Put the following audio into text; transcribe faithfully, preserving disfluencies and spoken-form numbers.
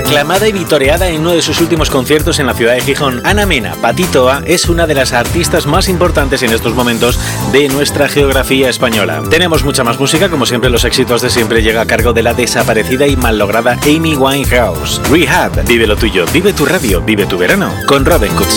Aclamada y vitoreada en uno de sus últimos conciertos en la ciudad de Gijón, Ana Mena, Patitoa, es una de las artistas más importantes en estos momentos de nuestra geografía española. Tenemos mucha más música, como siempre los éxitos de siempre llega a cargo de la desaparecida y mal lograda Amy Winehouse. Rehab, vive lo tuyo, vive tu radio, vive tu verano, con Robin Coots.